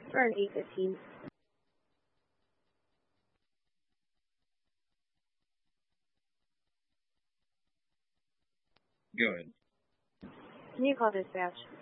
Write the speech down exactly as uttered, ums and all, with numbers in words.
Around eight fifteen. Go ahead. Can you call dispatch?